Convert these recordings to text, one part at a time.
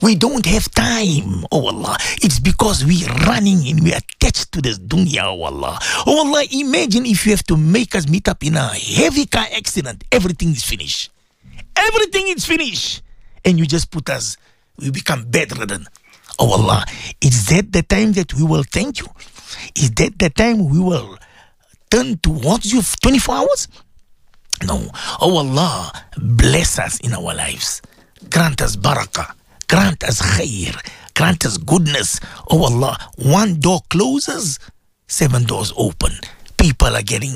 We don't have time, oh Allah. It's because we're running and we're attached to this dunya, oh Allah. Oh Allah, imagine if you have to make us meet up in a heavy car accident. Everything is finished. Everything is finished. And you just put us, we become bedridden. Oh Allah, is that the time that we will thank you? Is that the time we will turn towards you 24 hours? No. Oh Allah, bless us in our lives. Grant us barakah. Grant us khair. Grant us goodness. Oh Allah, one door closes, 7 doors open. People are getting,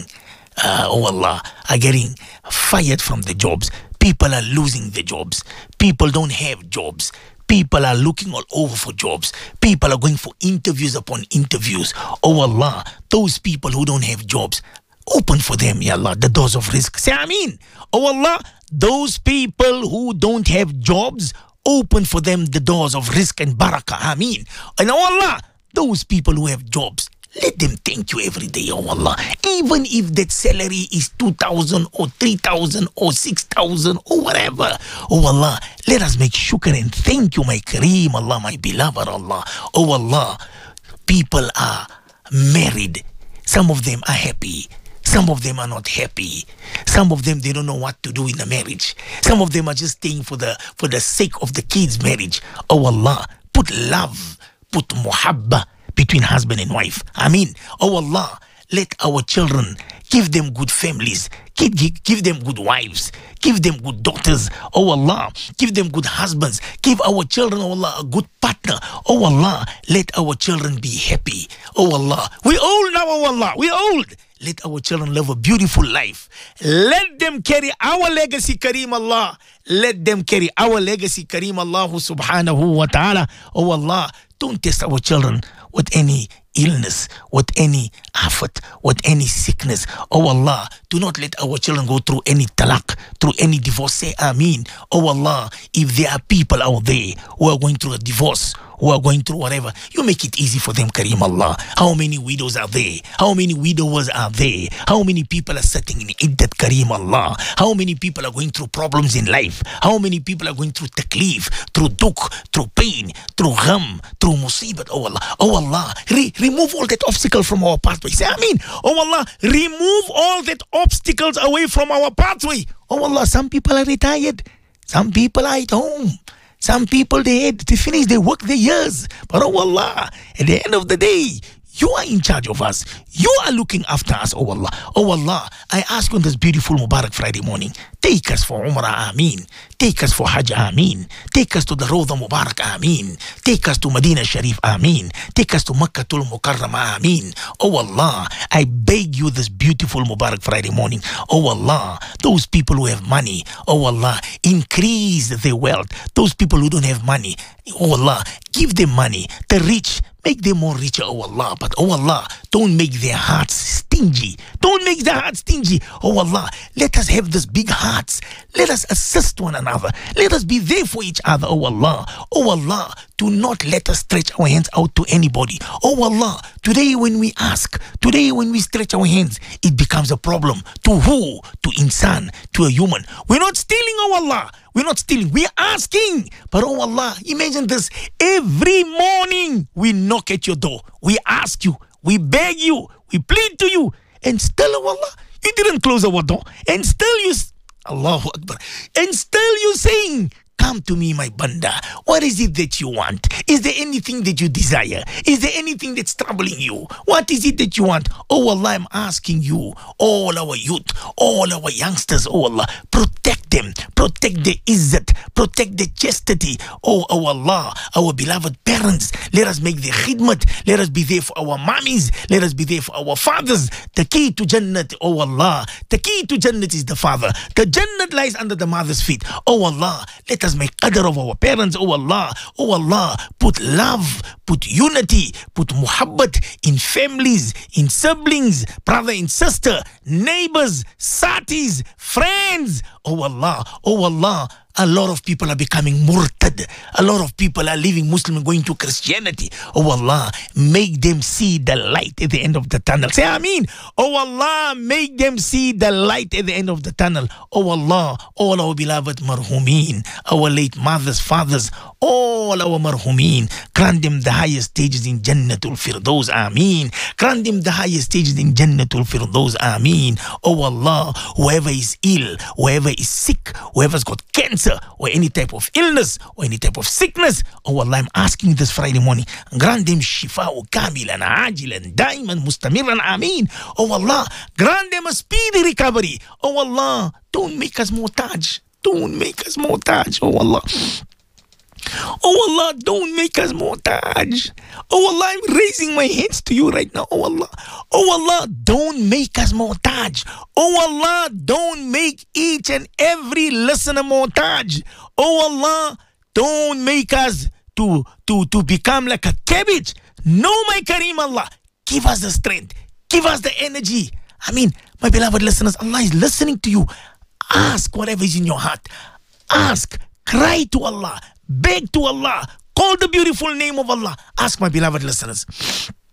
oh Allah, are getting fired from the jobs. People are losing the jobs. People don't have jobs. People are looking all over for jobs. People are going for interviews upon interviews. Oh Allah, those people who don't have jobs, open for them, Ya Allah, the doors of rizq. Say Ameen. Oh Allah, those people who don't have jobs, open for them the doors of rizq and barakah. Ameen. And oh Allah, those people who have jobs, let them thank you every day, oh Allah. Even if that salary is 2,000 or 3,000 or 6,000 or whatever. Oh Allah, let us make shukr and thank you, my Kareem, Allah, my beloved Allah. Oh Allah, people are married. Some of them are happy. Some of them are not happy. Some of them, they don't know what to do in the marriage. Some of them are just staying for the sake of the kids' marriage. Oh Allah, put love, put muhabba between husband and wife. Ameen. Oh Allah, let our children, give them good families, give them good wives, give them good daughters. Oh Allah, give them good husbands. Give our children, oh Allah, a good partner. Oh Allah, let our children be happy. Oh Allah, we old now, oh Allah, we old. Let our children live a beautiful life. Let them carry our legacy, Kareem Allah. Let them carry our legacy, Kareem Allah subhanahu wa ta'ala. Oh Allah, don't test our children with any illness, with any afat, with any sickness. Oh Allah, do not let our children go through any talaq, through any divorce. Say Ameen. Oh Allah, if there are people out there who are going through a divorce, who are going through whatever, you make it easy for them, Kareem Allah. How many widows are there? How many widowers are there? How many people are sitting in iddat, Kareem Allah? How many people are going through problems in life? How many people are going through taklif, through duk, through pain, through gham, through musibat? Oh Allah, oh Allah, remove all that obstacle from our pathway. Say Ameen. Oh Allah, remove all that obstacles away from our pathway. Oh Allah, some people are retired. Some people are at home. Some people, they finish their work, their years. But oh Allah, at the end of the day, you are in charge of us. You are looking after us, oh Allah. Oh Allah, I ask on this beautiful Mubarak Friday morning, take us for Umrah, Ameen. Take us for Hajj, Ameen. Take us to the Rawda Mubarak, Ameen. Take us to Medina Sharif, Ameen. Take us to Makkatul Mukarramah, Ameen. Oh Allah, I beg you this beautiful Mubarak Friday morning. Oh Allah, those people who have money, oh Allah, increase their wealth. Those people who don't have money, oh Allah, give them money. The rich, make them more richer, oh Allah. But oh Allah, don't make their hearts stingy. Don't make their hearts stingy. Oh Allah, let us have this big hearts. Let us assist one another. Let us be there for each other, oh Allah. Oh Allah, do not let us stretch our hands out to anybody. Oh Allah, today when we ask, today when we stretch our hands, it becomes a problem. To who? To insan, to a human. We're not stealing, oh Allah. We're not stealing, we're asking. But oh Allah, imagine this. Every morning we knock at your door. We ask you, we beg you, we plead to you. And still, oh Allah, you didn't close our door. And still you, Allahu Akbar. And still you saying, come to me, my banda. What is it that you want? Is there anything that you desire? Is there anything that's troubling you? What is it that you want? Oh Allah, I'm asking you, all our youth, all our youngsters, oh Allah, protect them, protect the izzat, protect the chastity. Oh Allah, our beloved parents, let us make the khidmat. Let us be there for our mummies. Let us be there for our fathers. The key to Jannat, oh Allah, the key to Jannat is the father. The Jannat lies under the mother's feet. Oh Allah, let us make qadr of our parents, oh Allah. Oh Allah, put love, put unity, put muhabbat in families, in siblings, brother and sister, neighbors, satis, friends. Oh Allah, A lot of people are becoming murtad. A lot of people are leaving Muslim and going to Christianity. Oh Allah, make them see the light at the end of the tunnel. Say Ameen. Oh Allah, make them see the light at the end of the tunnel. Oh Allah, all our beloved marhumin, our late mothers, fathers, all our marhumin, grant them the highest stages in Jannatul Firdaus. Ameen. Grant them the highest stages in Jannatul Firdaus. Ameen. Oh Allah, whoever is ill, whoever is sick, whoever's got cancer or any type of illness or any type of sickness, oh Allah, I'm asking this Friday morning, grant them shifa kamilan, ajilan, daiman, mustamiran. Ameen. Oh Allah, grant them a speedy recovery. Oh Allah, don't make us muhtaj. Don't make us muhtaj. Oh Allah. Oh Allah, don't make us muhtaj. Oh Allah, I'm raising my hands to you right now. Oh Allah. Oh Allah, don't make us muhtaj. Oh Allah, don't make each and every listener muhtaj. Oh Allah, don't make us to become like a cabbage. No, my Kareem Allah. Give us the strength. Give us the energy. I mean, my beloved listeners, Allah is listening to you. Ask whatever is in your heart. Ask. Cry to Allah. Beg to Allah. Call the beautiful name of Allah. Ask, my beloved listeners.